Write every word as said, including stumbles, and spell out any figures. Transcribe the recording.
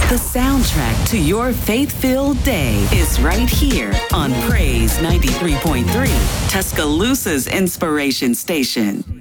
The soundtrack to your faith-filled day is right here on Praise ninety-three point three, Tuscaloosa's inspiration station.